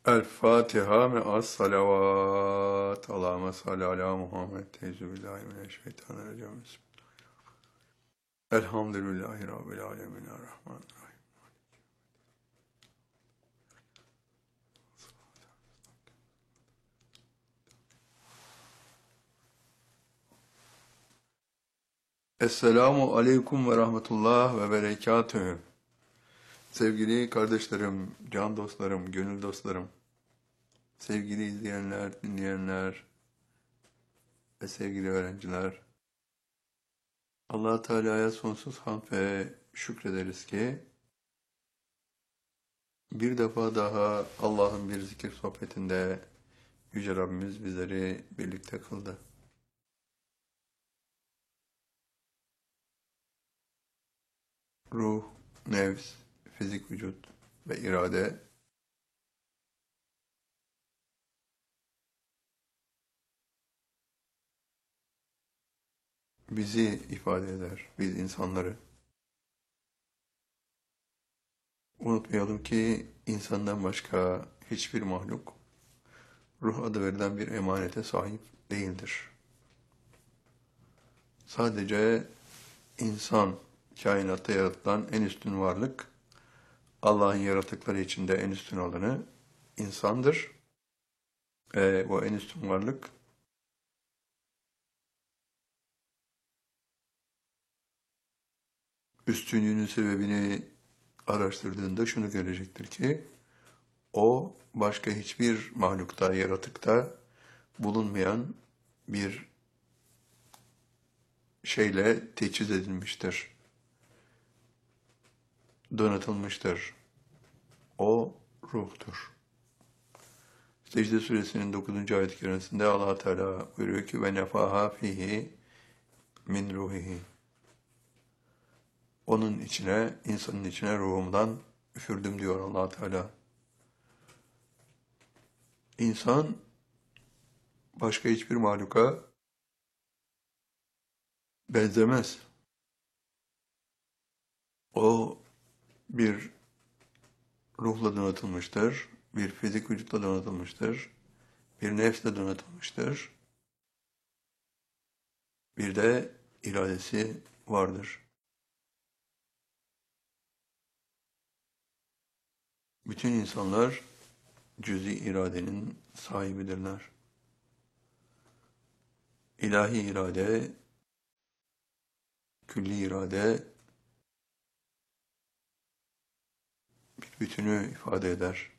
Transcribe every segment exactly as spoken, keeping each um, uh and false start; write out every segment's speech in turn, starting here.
El Fatiha me'as salavat. Allahümme salli ala Muhammed. Teyzübillahimineşşeytanirracim. Elhamdülillahi Rabbil alemin. Errahmanirrahim. Esselamu aleyküm ve rahmetullah ve berekatühü. Sevgili kardeşlerim, can dostlarım, gönül dostlarım, sevgili izleyenler, dinleyenler ve sevgili öğrenciler, Allah Teala'ya sonsuz hamd ve şükrederiz ki bir defa daha Allah'ın bir zikir sohbetinde Yüce Rabbimiz bizleri birlikte kıldı. Ruh, nefs, fizik vücut ve irade bizi ifade eder, biz insanları. Unutmayalım ki insandan başka hiçbir mahluk ruh adı verilen bir emanete sahip değildir. Sadece insan, kainatta yaratılan en üstün varlık, Allah'ın yaratıkları içinde en üstün olanı insandır. E, o en üstün varlık üstünlüğünün sebebini araştırdığında şunu görecektir ki o başka hiçbir mahlukta, yaratıkta bulunmayan bir şeyle teçhiz edilmiştir, donatılmıştır. O ruhtur. Secde suresinin dokuzuncu ayet-i kerimesinde Allah Teala buyuruyor ki ve nefaha fihi min ruhihi. Onun içine, insanın içine ruhumdan üfürdüm diyor Allah Teala. İnsan başka hiçbir mahluka benzemez. O bir ruhla donatılmıştır, bir fizik vücutla donatılmıştır, bir nefsle donatılmıştır, bir de iradesi vardır. Bütün insanlar cüz-i iradenin sahibidirler. İlahi irade, külli irade bir bütünü ifade eder.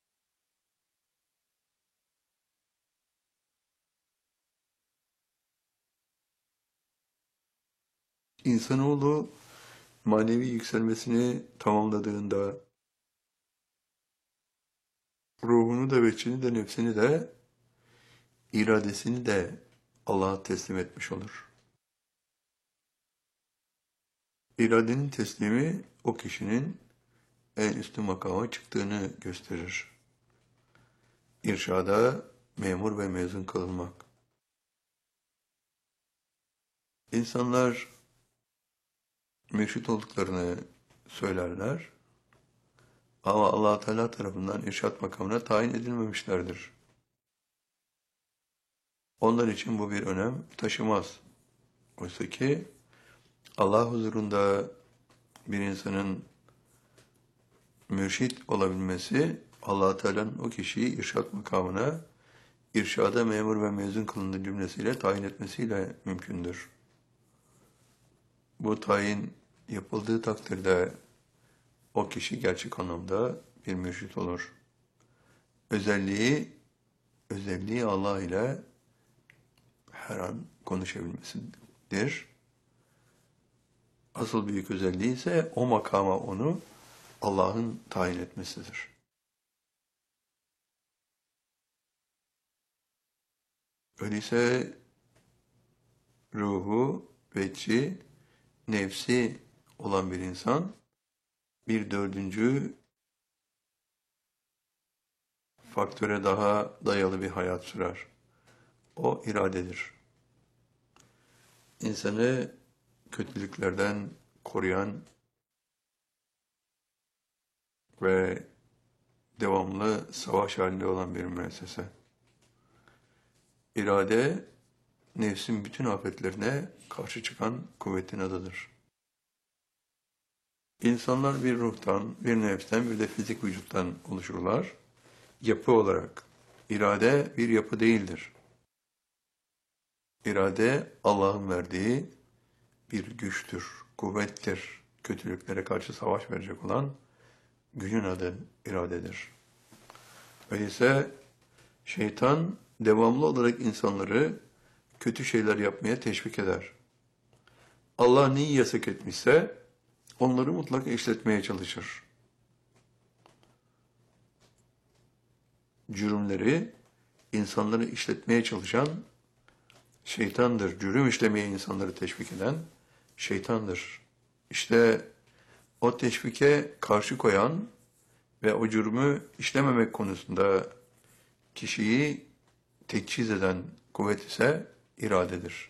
İnsanoğlu manevi yükselmesini tamamladığında ruhunu da, veçini de, nefsini de, iradesini de Allah'a teslim etmiş olur. İradenin teslimi o kişinin en üstün makama çıktığını gösterir. İrşada memur ve mezun kılınmak. İnsanlar mürşit olduklarını söylerler ama Allah Teala tarafından irşat makamına tayin edilmemişlerdir. Onlar için bu bir önem taşımaz. Oysa ki Allah huzurunda bir insanın mürşit olabilmesi, Allah Teala'nın o kişiyi irşat makamına, irşada memur ve mezun kılındığı cümlesiyle tayin etmesiyle mümkündür. Bu tayin yapıldığı takdirde o kişi gerçek anlamda bir mürşit olur. Özelliği, özelliği Allah ile her an konuşabilmesidir. Asıl büyük özelliği ise o makama onu Allah'ın tayin etmesidir. Öyleyse ruhu, vecci, nefsi olan bir insan bir dördüncü faktöre daha dayalı bir hayat sürer. O iradedir. İnsanı kötülüklerden koruyan ve devamlı savaş halinde olan bir müessese. İrade, nefsin bütün afetlerine karşı çıkan kuvvetin adıdır. İnsanlar bir ruhtan, bir nefsten, bir de fizik vücuttan oluşurlar. Yapı olarak. İrade bir yapı değildir. İrade, Allah'ın verdiği bir güçtür, kuvvettir. Kötülüklere karşı savaş verecek olan gücün adı iradedir. Öyleyse şeytan devamlı olarak insanları kötü şeyler yapmaya teşvik eder. Allah neyi yasak etmişse onları mutlaka işletmeye çalışır. Cürümleri insanları işletmeye çalışan şeytandır. Cürüm işlemeye insanları teşvik eden şeytandır. İşte o teşvike karşı koyan ve o cürmü işlememek konusunda kişiyi tekçiz eden kuvvet ise iradedir.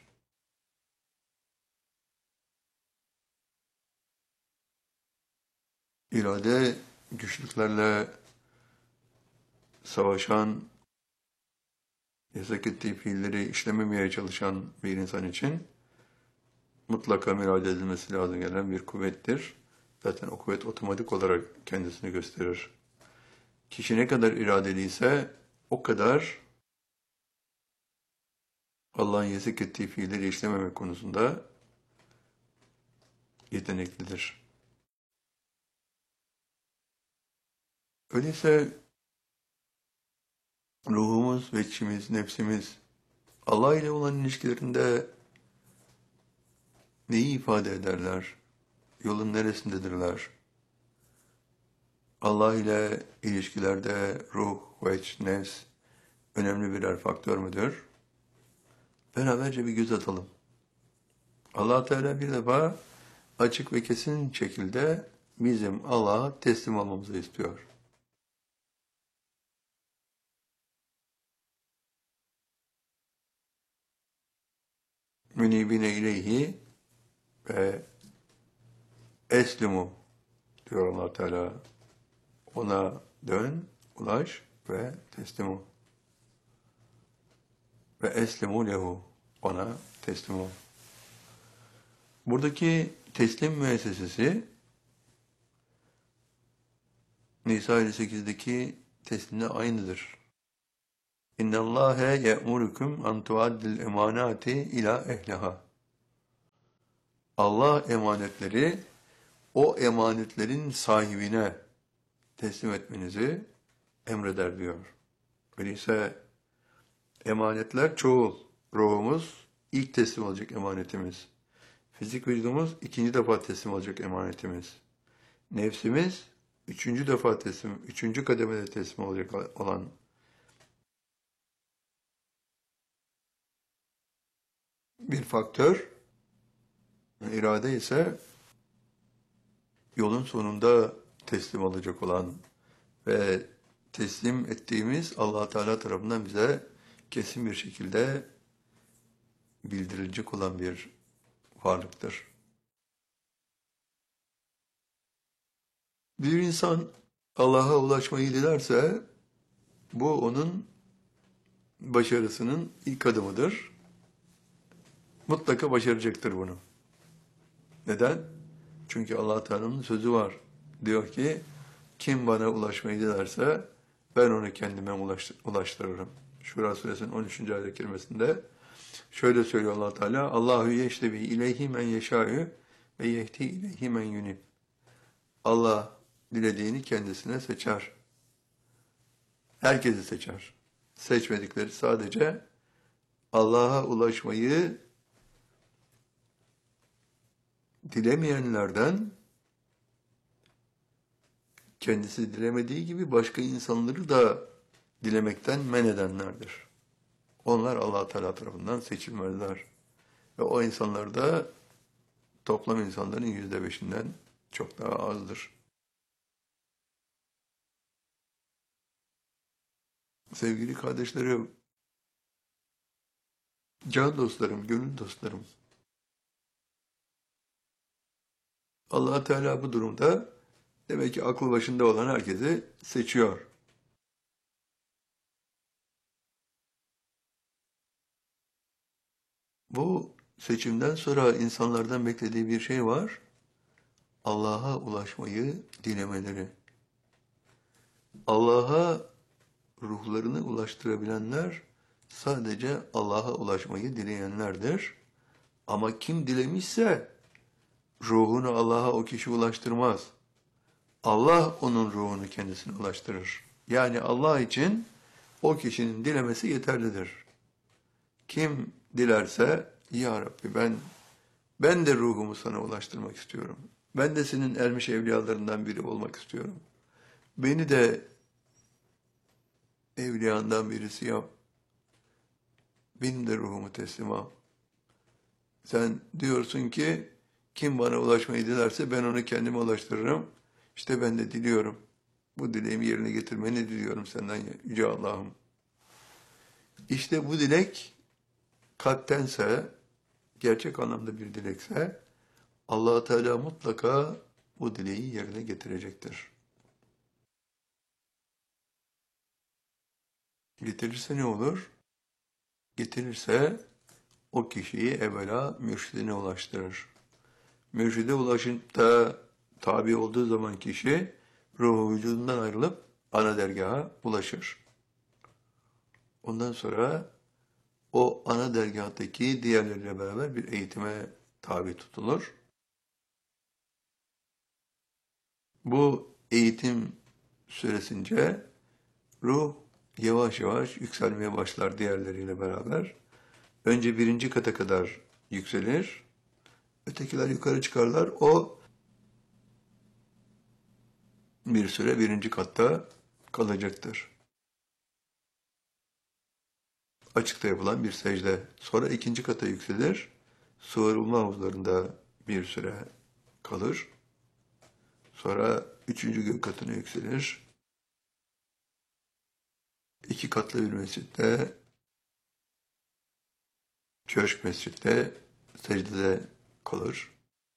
İrade güçlüklerle savaşan, yasak ettiği fiilleri işlememeye çalışan bir insan için mutlaka mürade edilmesi lazım gelen bir kuvvettir. Zaten o kuvvet otomatik olarak kendisini gösterir. Kişi ne kadar iradeliyse o kadar Allah'ın yasak ettiği fiilleri işlememek konusunda yeteneklidir. Öyleyse ruhumuz ve içimiz, nefsimiz Allah ile olan ilişkilerinde neyi ifade ederler? Yolun neresindedirler? Allah ile ilişkilerde ruh, veç, nefs önemli birer faktör müdür? Beraberce bir göz atalım. Allah Teala bir defa açık ve kesin şekilde bizim Allah'a teslim olmamızı istiyor. Münibine ileyhi ve eslimu diyor Allah Teala. Ona dön, ulaş ve teslim ol. Ve eslimu lehu. Ona teslim ol. Buradaki teslim müessesesi Nisa elli sekizdeki teslimle aynıdır. İnna Allahe ye'murukum an tuaddil emanati ila ehliha. Allah emanetleri o emanetlerin sahibine teslim etmenizi emreder diyor. Öyleyse emanetler çoğul. Ruhumuz ilk teslim olacak emanetimiz. Fizik vücudumuz ikinci defa teslim olacak emanetimiz. Nefsimiz üçüncü defa teslim, üçüncü kademede teslim olacak olan bir faktör. İrade ise yolun sonunda teslim olacak olan ve teslim ettiğimiz Allah Teala tarafından bize kesin bir şekilde bildirilecek olan bir varlıktır. Bir insan Allah'a ulaşmayı dilerse bu onun başarısının ilk adımıdır. Mutlaka başaracaktır bunu. Neden? Çünkü Allah Teala'nın sözü var. Diyor ki, kim bana ulaşmayı dilerse ben onu kendime ulaştırırım. Şura suresinin on üçüncü ayet-i kerimesinde şöyle söylüyor Allah Teala: Allahu yeştebi ileyhi men yeşâ'ü ve yehdi ileyhi men yunib. Allah dilediğini kendisine seçer. Herkesi seçer. Seçmedikleri sadece Allah'a ulaşmayı dilemeyenlerden, kendisi dilemediği gibi başka insanları da dilemekten men edenlerdir. Onlar Allah Teala tarafından seçilmezler. Ve o insanlar da toplam insanların yüzde beşinden çok daha azdır. Sevgili kardeşlerim, can dostlarım, gönül dostlarım, Allah Teala bu durumda demek ki aklı başında olan herkesi seçiyor. Bu seçimden sonra insanlardan beklediği bir şey var. Allah'a ulaşmayı dilemeleri. Allah'a ruhlarını ulaştırabilenler sadece Allah'a ulaşmayı dileyenlerdir. Ama kim dilemişse ruhunu Allah'a o kişi ulaştırmaz. Allah onun ruhunu kendisine ulaştırır. Yani Allah için o kişinin dilemesi yeterlidir. Kim dilerse, Ya Rabbi ben ben de ruhumu sana ulaştırmak istiyorum. Ben de senin ermiş evliyalarından biri olmak istiyorum. Beni de evliyandan birisi yap. Benim de ruhumu teslim al. Sen diyorsun ki kim bana ulaşmayı dilerse ben onu kendime ulaştırırım. İşte ben de diliyorum. Bu dileğimi yerine getirmeni diliyorum senden Yüce Allah'ım. İşte bu dilek kalptense, gerçek anlamda bir dilekse Allah Teala mutlaka bu dileği yerine getirecektir. Getirirse ne olur? Getirirse o kişiyi evvela mürşidine ulaştırır. Mürşide ulaşıp da tabi olduğu zaman kişi ruhu vücudundan ayrılıp ana dergaha ulaşır. Ondan sonra o ana dergahtaki diğerleriyle beraber bir eğitime tabi tutulur. Bu eğitim süresince ruh yavaş yavaş yükselmeye başlar diğerleriyle beraber. Önce birinci kata kadar yükselir. Ötekiler yukarı çıkarlar. O bir süre birinci katta kalacaktır. Açıkta yapılan bir secde. Sonra ikinci kata yükselir. Sığırılma havuzlarında bir süre kalır. Sonra üçüncü gök katına yükselir. İki katlı bir mescitte, köşk mescitte secdede kalır.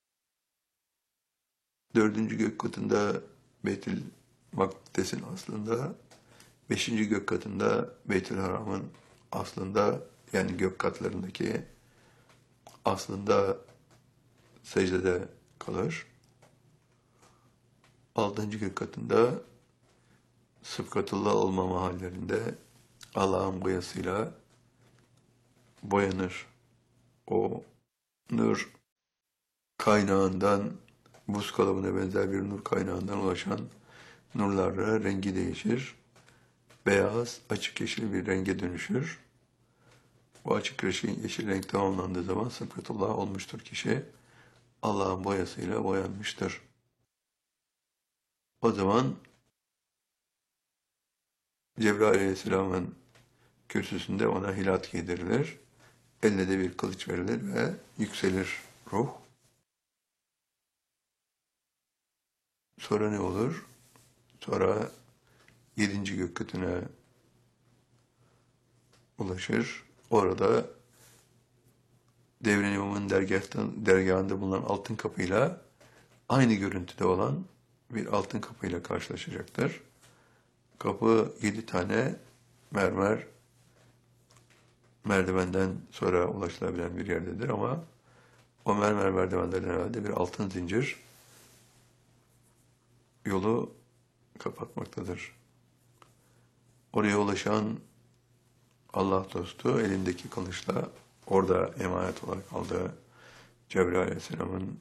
Dördüncü gök katında Beytül Makdes'in aslında, beşinci gök katında Beytül Haram'ın aslında, yani gök katlarındaki aslında secdede kalır. Altıncı gök katında sıfkatullah olmama hallerinde Allah'ın boyasıyla boyanır. O nur kaynağından, buz kalıbına benzer bir nur kaynağından ulaşan nurlarla rengi değişir. Beyaz, açık yeşil bir renge dönüşür. Bu açık yeşil, yeşil renk tamamlandığı zaman sıfkatullah olmuştur kişi. Allah'ın boyasıyla boyanmıştır. O zaman Cebrail Aleyhisselam'ın kürsüsünde ona hilat giydirilir. Eline de bir kılıç verilir ve yükselir ruh. Sonra ne olur? Sonra yedinci gök katına ulaşır. Orada Devran İmam'ın dergahında bulunan altın kapıyla aynı görüntüde olan bir altın kapıyla karşılaşacaktır. Kapı yedi tane mermer merdivenden sonra ulaşılabilen bir yerdedir ama o mermer merdivenlerden herhalde bir altın zincir yolu kapatmaktadır. Oraya ulaşan Allah dostu elindeki kılıçla orada emanet olarak aldığı Cebrail Aleyhisselam'ın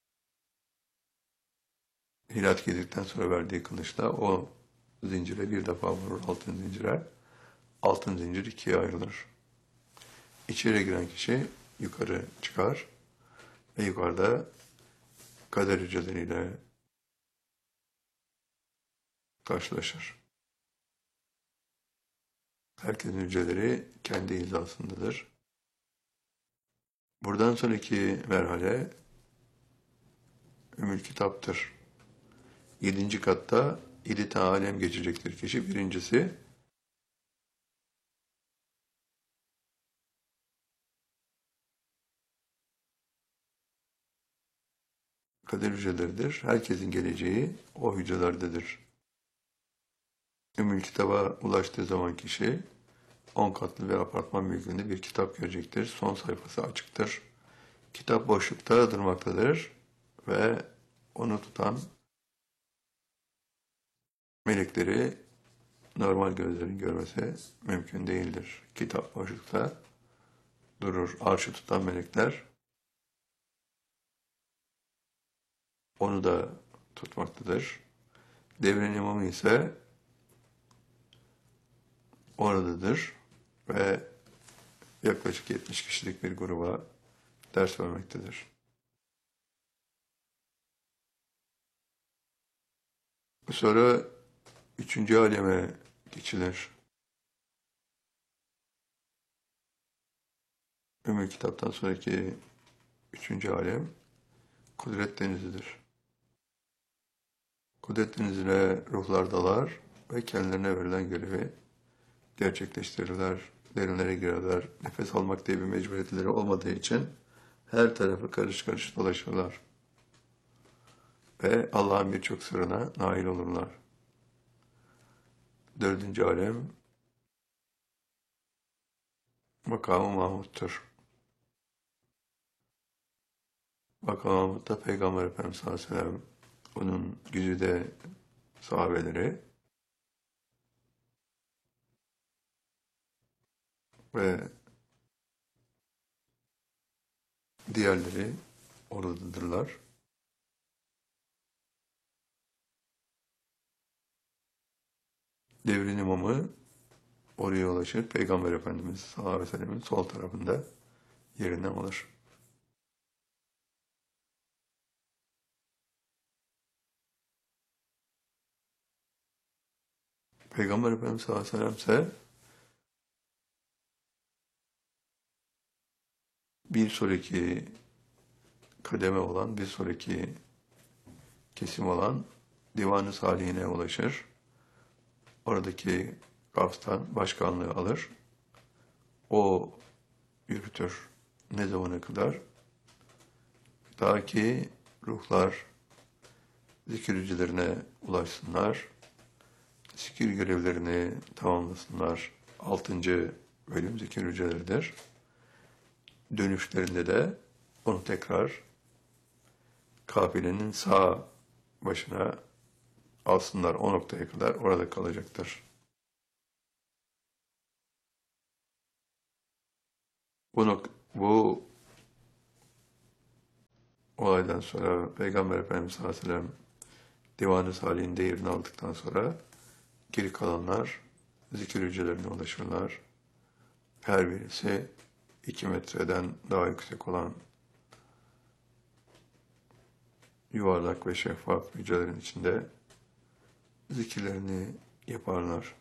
hilat giydikten sonra verdiği kılıçla o zincire bir defa vurur, altın zincire. Altın zincir ikiye ayrılır. İçeri giren kişi yukarı çıkar ve yukarıda kader hücreleriyle karşılaşır. Herkesin hücreleri kendi hizasındadır. Buradan sonraki merhale Ümmül Kitap'tır. Yedinci katta yedi tane alem geçecektir kişi. Birincisi kader hücreleridir. Herkesin geleceği o hücrelerdedir. Ümmül Kitap'a ulaştığı zaman kişi on katlı bir apartman büyüklüğünde bir kitap görecektir. Son sayfası açıktır. Kitap boşlukta durmaktadır ve onu tutan melekleri normal gözlerin görmesi mümkün değildir. Kitap boşlukta durur. Arşı tutan melekler onu da tutmaktadır. Devrin imamı ise oradadır ve yaklaşık yetmiş kişilik bir gruba ders vermektedir. Sonra üçüncü aleme geçilir. Ümmü Kitap'tan sonraki üçüncü alem Kudret Denizi'dir. Kudret Denizi'ne ruhlar dalar ve kendilerine verilen görevi gerçekleştirirler, derinlere girerler. Nefes almak diye bir mecburiyetleri olmadığı için her tarafı karış karış dolaşırlar. Ve Allah'ın birçok sırrına nail olurlar. Dördüncü alem Makam-ı Mahmud'tur. Makam-ı Mahmud'da Peygamber Efendimiz sallallahu aleyhi ve sellem, onun güzide sahabeleri ve diğerleri oradadırlar. Devrin imamı oraya ulaşır. Peygamber Efendimiz sallallahu aleyhi ve sellemin sol tarafında yerine alır. Peygamber Efendimiz sallallahu aleyhi ve sellem ise bir sonraki kademe olan, bir sonraki kesim olan Divan-ı Salihine ulaşır. Oradaki gaftan başkanlığı alır. O yürütür. Ne zamana kadar? Ta ki ruhlar zikir yücelerine ulaşsınlar. Zikir görevlerini tamamlasınlar. Altıncı bölüm zikir yüceleridir. Dönüşlerinde de onu tekrar kafilenin sağ başına alsınlar. O noktaya kadar orada kalacaktır. Bu, nok bu olaydan sonra Peygamber Efendimiz sallallahu aleyhi ve sellem Divan-ı Salih'inde yerini aldıktan sonra geri kalanlar zikir yücelerine ulaşırlar. Her birisi iki metreden daha yüksek olan yuvarlak ve şeffaf yücelerin içinde zikirlerini yaparlar.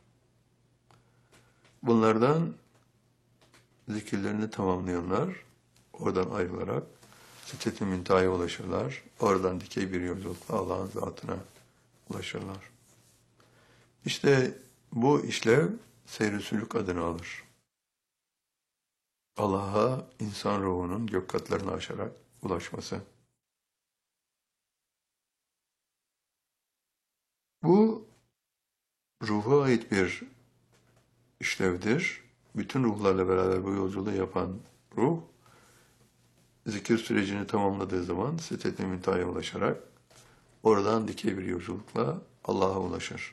Bunlardan zikirlerini tamamlayanlar oradan ayrılarak Sidret-i Münteha'ya ulaşırlar. Oradan dikey bir yolculukla Allah'ın zatına ulaşırlar. İşte bu işlev seyr-i sülük adını alır. Allah'a insan ruhunun gök katlarını aşarak ulaşması. Bu ruha ait bir işlevdir. Bütün ruhlarla beraber bu yolculuğu yapan ruh, zikir sürecini tamamladığı zaman Sidret-i Münteha'ya ulaşarak oradan dikey bir yolculukla Allah'a ulaşır.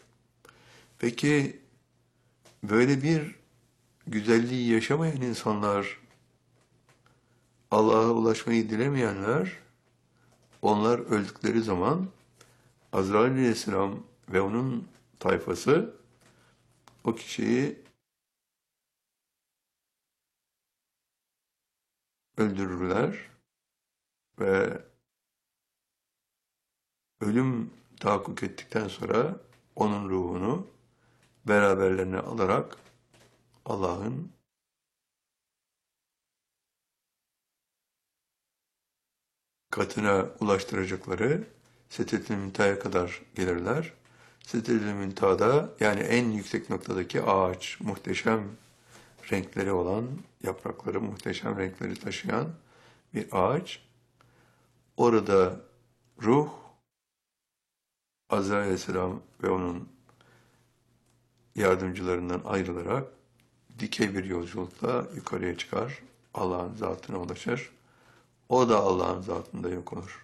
Peki böyle bir güzelliği yaşamayan insanlar, Allah'a ulaşmayı dilemeyenler, onlar öldükleri zaman Azrail aleyhisselam ve onun tayfası o kişiyi öldürürler ve ölüm tahakkuk ettikten sonra onun ruhunu beraberlerine alarak Allah'ın katına ulaştıracakları Sidret-i Münteha'ya kadar gelirler. Sidret-i Münteha'da yani en yüksek noktadaki ağaç, muhteşem renkleri olan, yaprakları muhteşem renkleri taşıyan bir ağaç. Orada ruh, Azrail aleyhisselam ve onun yardımcılarından ayrılarak dikey bir yolculukla yukarıya çıkar, Allah'ın zatına ulaşır. O da Allah'ın zatında yok olur.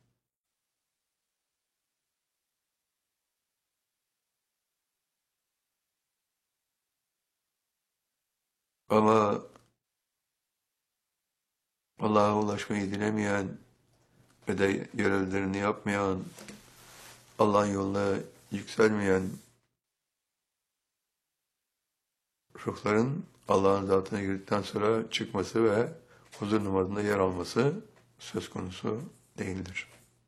Ama Allah'a ulaşmayı dilemeyen ve de görevlerini yapmayan, Allah'ın yoluna yükselmeyen ruhların Allah'ın zatına girdikten sonra çıkması ve huzur numarasında yer alması söz konusu değildir.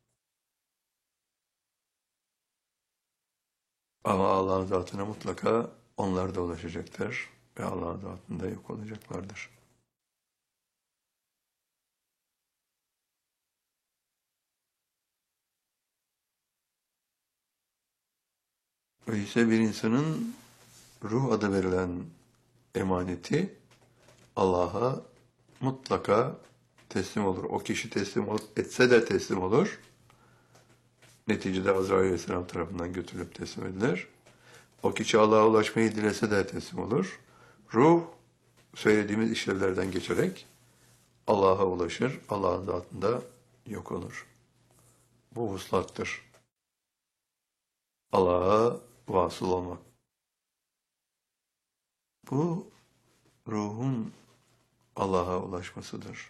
Ama Allah'ın zatına mutlaka onlar da ulaşacaktır ve Allah'ın zatında yok olacaklardır. Öyleyse bir insanın ruh adı verilen emaneti Allah'a mutlaka teslim olur. O kişi teslim etse de teslim olur. Neticede Azrail Aleyhisselam tarafından götürülüp teslim edilir. O kişi Allah'a ulaşmayı dilese de teslim olur. Ruh söylediğimiz işlevlerden geçerek Allah'a ulaşır. Allah'ın zatında yok olur. Bu vuslattır. Allah'a vasıl olmak. Bu ruhun Allah'a ulaşmasıdır.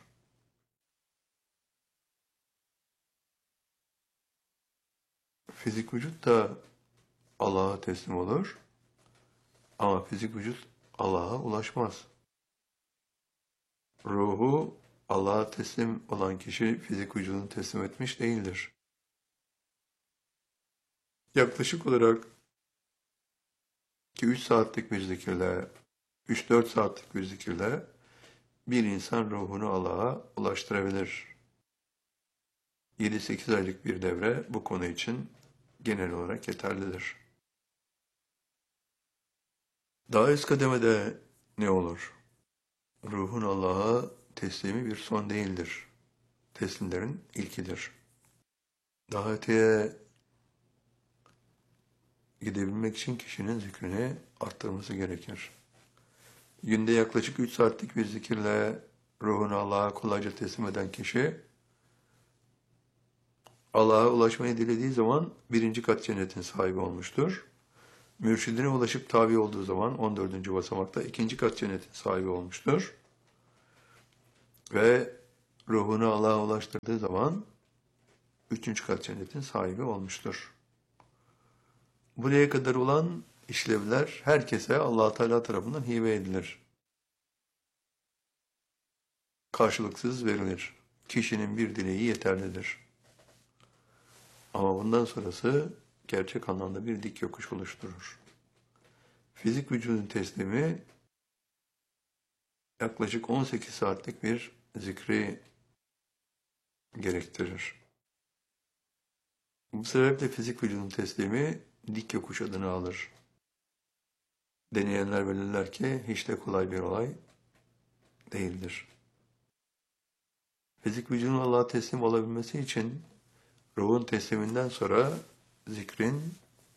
Fizik vücut da Allah'a teslim olur ama fizik vücut Allah'a ulaşmaz. Ruhu Allah'a teslim olan kişi fizik vücudunu teslim etmiş değildir. Yaklaşık olarak iki üç saatlik bir zikirle, üç dört saatlik bir zikirle bir insan ruhunu Allah'a ulaştırabilir. yedi sekiz aylık bir devre bu konu için genel olarak yeterlidir. Daha üst kademede ne olur? Ruhun Allah'a teslimi bir son değildir. Teslimlerin ilkidir. Daha öteye gidebilmek için kişinin zikrini arttırması gerekir. Günde yaklaşık üç saatlik bir zikirle ruhunu Allah'a kolayca teslim eden kişi, Allah'a ulaşmayı dilediği zaman birinci kat cennetin sahibi olmuştur. Mürşidine ulaşıp tabi olduğu zaman on dördüncü basamakta ikinci kat cennetin sahibi olmuştur. Ve ruhunu Allah'a ulaştırdığı zaman üçüncü kat cennetin sahibi olmuştur. Buraya kadar olan işlevler herkese Allah Teala tarafından hibe edilir. Karşılıksız verilir. Kişinin bir dileği yeterlidir. Ama bundan sonrası gerçek anlamda bir dik yokuş oluşturur. Fizik vücudun teslimi yaklaşık on sekiz saatlik bir zikri gerektirir. Bu sebeple fizik vücudun teslimi dik yokuş adını alır. Deneyenler bilirler ki hiç de kolay bir olay değildir. Fizik vücudun Allah'a teslim olabilmesi için ruhun tesliminden sonra zikrin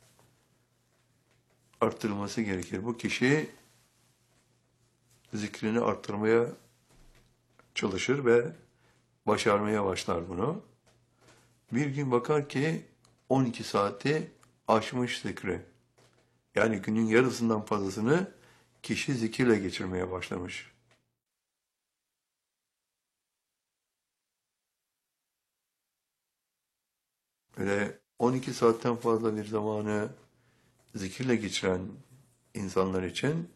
arttırılması gerekir. Bu kişi zikrini arttırmaya çalışır ve başarmaya başlar bunu. Bir gün bakar ki on iki saati aşmış zikri. Yani günün yarısından fazlasını kişi zikirle geçirmeye başlamış. Öyle on iki saatten fazla bir zamanı zikirle geçiren insanlar için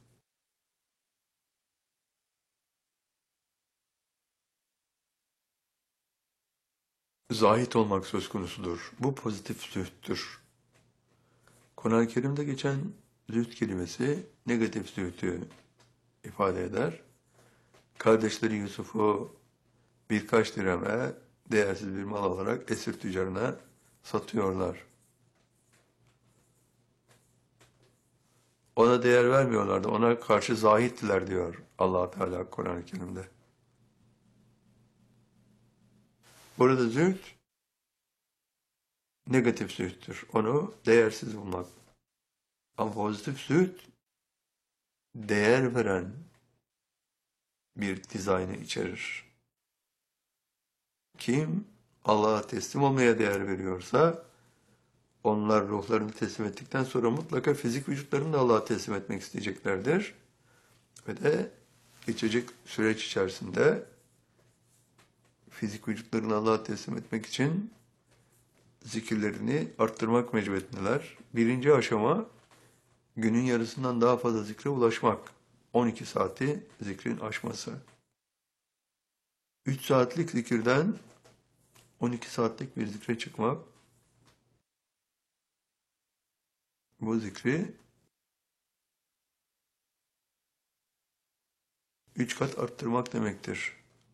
zahit olmak söz konusudur. Bu pozitif zühttür. Kur'an-ı Kerim'de geçen zühd kelimesi negatif zühdü ifade eder. Kardeşleri Yusuf'u birkaç dirheme değersiz bir mal olarak esir tüccarına satıyorlar. Ona değer vermiyorlardı. Ona karşı zahittiler diyor Allah Teala Kur'an-ı Kerim'de. Burada zühd negatif zühttür. Onu değersiz bulmak. Ama pozitif zühd değer veren bir dizaynı içerir. Kim Allah'a teslim olmaya değer veriyorsa, onlar ruhlarını teslim ettikten sonra mutlaka fizik vücutlarını da Allah'a teslim etmek isteyeceklerdir. Ve de geçecek süreç içerisinde fizik vücutlarını Allah'a teslim etmek için zikirlerini arttırmak mecburiyetindeler. Birinci aşama günün yarısından daha fazla zikre ulaşmak. on iki saati zikrin aşması. üç saatlik zikirden on iki saatlik bir zikre çıkmak. Bu zikri üç kat arttırmak demektir.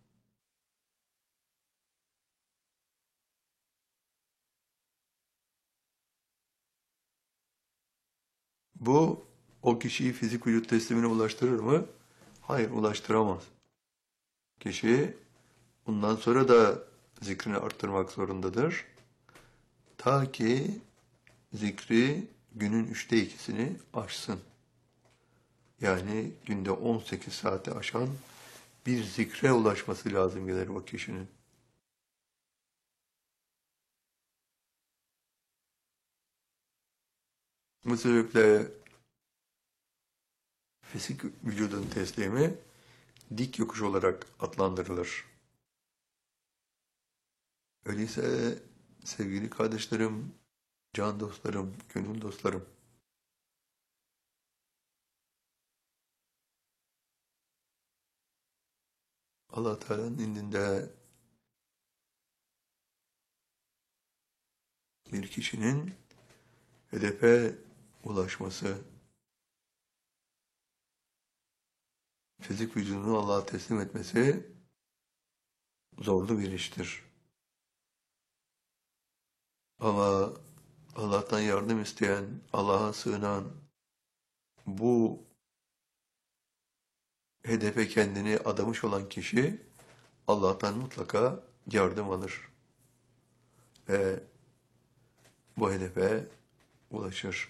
Bu o kişiyi fizik vücut teslimine ulaştırır mı? Hayır, ulaştıramaz. Kişi bundan sonra da zikrini arttırmak zorundadır. Ta ki zikri günün üçte ikisini aşsın. Yani günde on sekiz saati aşan bir zikre ulaşması lazım gelir o kişinin. Bu sebeple fizik vücudun teslimi dik yokuş olarak adlandırılır. Öyleyse sevgili kardeşlerim, can dostlarım, gönül dostlarım, Allah Teala'nın indinde bir kişinin hedefe ulaşması, fizik vücudunu Allah'a teslim etmesi zorlu bir iştir. Ama Allah'tan yardım isteyen, Allah'a sığınan, bu hedefe kendini adamış olan kişi Allah'tan mutlaka yardım alır ve bu hedefe ulaşır.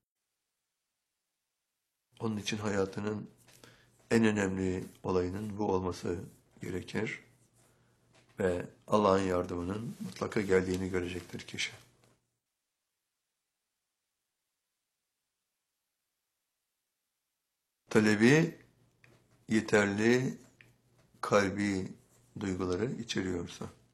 Onun için hayatının en önemli olayının bu olması gerekir ve Allah'ın yardımının mutlaka geldiğini görecektir kişi. Talebi yeterli kalbi duyguları içeriyorsa.